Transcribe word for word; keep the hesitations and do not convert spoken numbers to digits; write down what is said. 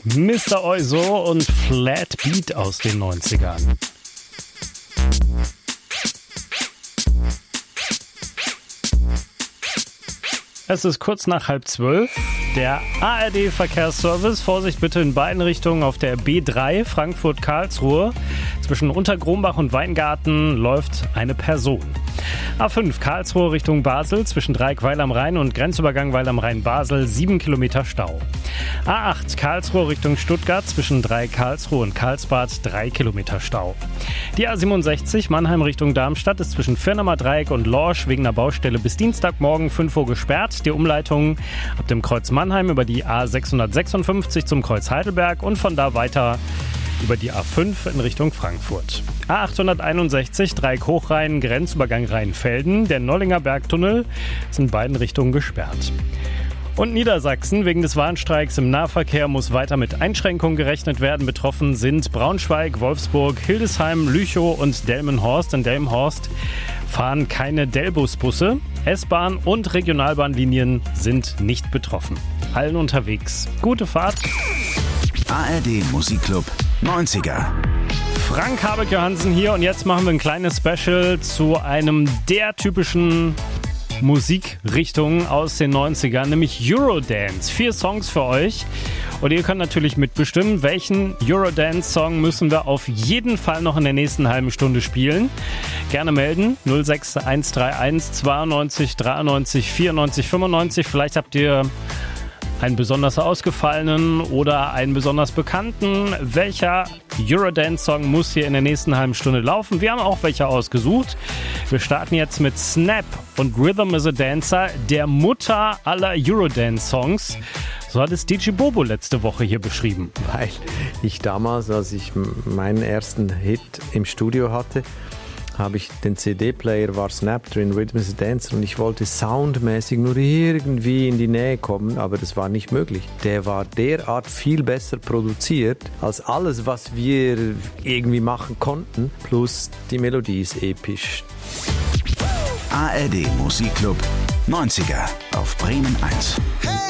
Mister Oizo und Flat Beat aus den neunzigern. Es ist kurz nach halb zwölf. Der A R D-Verkehrsservice, Vorsicht bitte in beiden Richtungen auf der B drei Frankfurt-Karlsruhe. Zwischen Untergrumbach und Weingarten läuft eine Person. A fünf Karlsruhe Richtung Basel, zwischen Dreieck-Weil am Rhein und Grenzübergang Weil am Rhein-Basel, sieben Kilometer Stau. A acht Karlsruhe Richtung Stuttgart, zwischen Dreieck Karlsruhe und Karlsbad, drei Kilometer Stau. Die A siebenundsechzig Mannheim Richtung Darmstadt ist zwischen Firnamer Dreieck und Lorsch wegen einer Baustelle bis Dienstagmorgen fünf Uhr gesperrt. Die Umleitung ab dem Kreuz Mannheim über die A sechshundertsechsundfünfzig zum Kreuz Heidelberg und von da weiter über die A fünf in Richtung Frankfurt. A achthunderteinundsechzig Dreieck Hochrhein, Grenzübergang Rheinfelden. Der Nollinger Bergtunnel ist in beiden Richtungen gesperrt. Und Niedersachsen, wegen des Warnstreiks im Nahverkehr muss weiter mit Einschränkungen gerechnet werden. Betroffen sind Braunschweig, Wolfsburg, Hildesheim, Lüchow und Delmenhorst. In Delmenhorst fahren keine Delbusbusse. S-Bahn und Regionalbahnlinien sind nicht betroffen. Allen unterwegs. Gute Fahrt. A R D Musikclub neunziger. Frank Habek-Johansen hier und jetzt machen wir ein kleines Special zu einem der typischen Musikrichtungen aus den neunzigern, nämlich Eurodance. Vier Songs für euch und ihr könnt natürlich mitbestimmen, welchen Eurodance-Song müssen wir auf jeden Fall noch in der nächsten halben Stunde spielen. Gerne melden, null sechs eins drei eins zweiundneunzig dreiundneunzig vierundneunzig fünfundneunzig. Vielleicht habt ihr einen besonders ausgefallenen oder einen besonders bekannten. Welcher Eurodance-Song muss hier in der nächsten halben Stunde laufen? Wir haben auch welche ausgesucht. Wir starten jetzt mit Snap und Rhythm is a Dancer, der Mutter aller Eurodance-Songs. So hat es D J Bobo letzte Woche hier beschrieben. Weil ich damals, als ich meinen ersten Hit im Studio hatte, habe ich den C D-Player, war Snap drin, Rhythm is a Dancer, und ich wollte soundmäßig nur irgendwie in die Nähe kommen, aber das war nicht möglich. Der war derart viel besser produziert als alles, was wir irgendwie machen konnten, plus die Melodie ist episch. A R D Musikclub neunziger auf Bremen eins.